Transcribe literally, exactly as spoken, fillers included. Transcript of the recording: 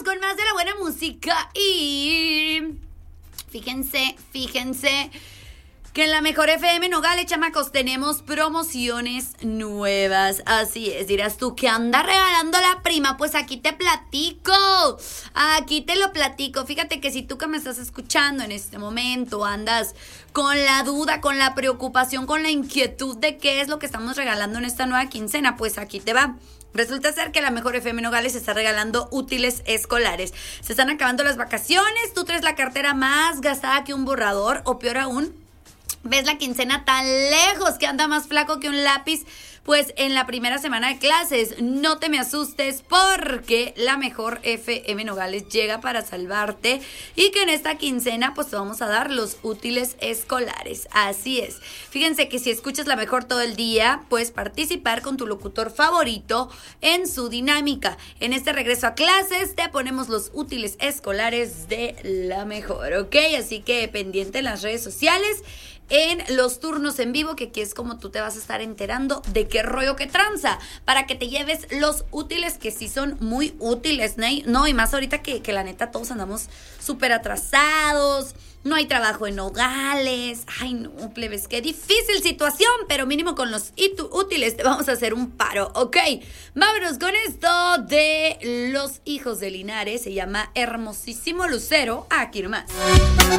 Vámonos con más de la buena música y fíjense, fíjense que en la Mejor F M Nogales, chamacos, tenemos promociones nuevas. Así es, dirás tú, ¿qué anda regalando la prima? Pues aquí te platico, aquí te lo platico. Fíjate que si tú que me estás escuchando en este momento andas con la duda, con la preocupación, con la inquietud de qué es lo que estamos regalando en esta nueva quincena, pues aquí te va. Resulta ser que la Mejor F M Nogales está regalando útiles escolares. Se están acabando las vacaciones, tú traes la cartera más gastada que un borrador, o peor aún, ves la quincena tan lejos que anda más flaco que un lápiz. Pues en la primera semana de clases, no te me asustes porque la Mejor F M Nogales llega para salvarte y que en esta quincena pues te vamos a dar los útiles escolares. Así es. Fíjense que si escuchas la Mejor todo el día, puedes participar con tu locutor favorito en su dinámica. En este regreso a clases te ponemos los útiles escolares de la Mejor, ¿ok? Así que pendiente en las redes sociales, en los turnos en vivo, que aquí es como tú te vas a estar enterando de qué rollo, qué tranza, para que te lleves los útiles que sí son muy útiles, ¿no? No, y más ahorita que, que la neta todos andamos súper atrasados, no hay trabajo en Nogales. Ay, no, plebes, qué difícil situación, pero mínimo con los útiles te vamos a hacer un paro, ¿ok? Vámonos con esto de Los Hijos de Linares, se llama Hermosísimo Lucero, aquí nomás.